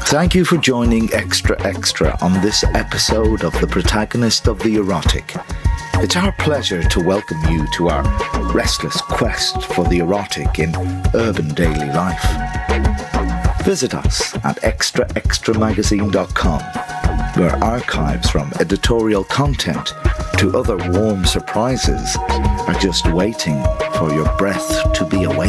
Thank you for joining Extra Extra on this episode of The Protagonist of the Erotic. It's our pleasure to welcome you to our restless quest for the erotic in urban daily life. Visit us at extraextramagazine.com, where archives from editorial content to other warm surprises are just waiting for your breath to be awake.